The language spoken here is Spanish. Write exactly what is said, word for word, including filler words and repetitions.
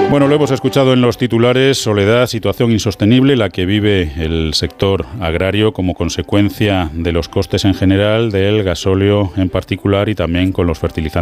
Bueno, lo hemos escuchado en los titulares. Soledad, situación insostenible la que vive el sector agrario como consecuencia de los costes en general, del gasóleo en particular y también con los fertilizantes